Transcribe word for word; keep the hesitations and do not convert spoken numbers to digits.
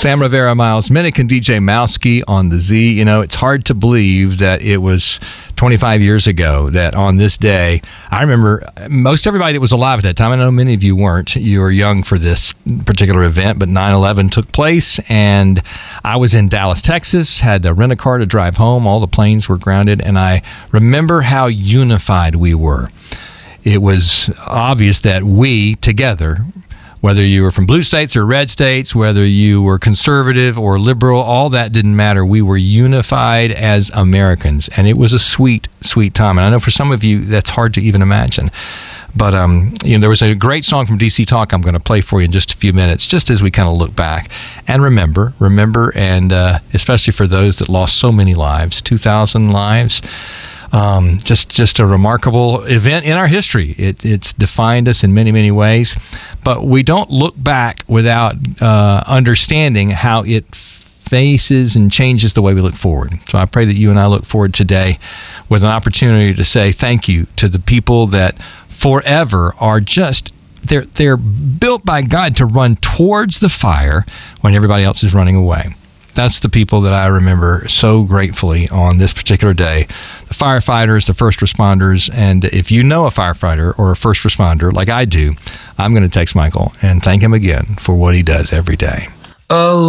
Sam Rivera, Miles Minnick, and D J Mowski on the Z. You know, it's hard to believe that it was twenty-five years ago that on this day, I remember most everybody that was alive at that time. I know many of you weren't. You were young for this particular event, but nine eleven took place, and I was in Dallas, Texas, had to rent a car to drive home. All the planes were grounded, and I remember how unified we were. It was obvious that we, together, whether you were from blue states or red states, whether you were conservative or liberal, all that didn't matter. We were unified as Americans, and it was a sweet, sweet time. And I know for some of you, that's hard to even imagine. But um, you know, there was a great song from D C Talk I'm going to play for you in just a few minutes, just as we kind of look back and remember, remember, and uh, especially for those that lost so many lives, two thousand lives. Um, just just a remarkable event in our history. It, it's defined us in many, many ways. But we don't look back without uh, understanding how it faces and changes the way we look forward. So I pray that you and I look forward today with an opportunity to say thank you to the people that forever are just, they're, they're built by God to run towards the fire when everybody else is running away. That's the people that I remember so gratefully on this particular day. The firefighters, the first responders, and if you know a firefighter or a first responder like I do, I'm going to text Michael and thank him again for what he does every day. Oh.